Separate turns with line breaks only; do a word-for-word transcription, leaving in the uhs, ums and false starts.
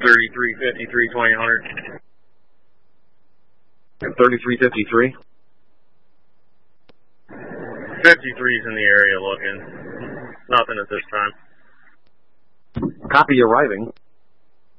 thirty-three fifty-three, twenty hundred.
thirty-three fifty-three?
fifty-three's in the area looking. Nothing at this time.
Copy arriving.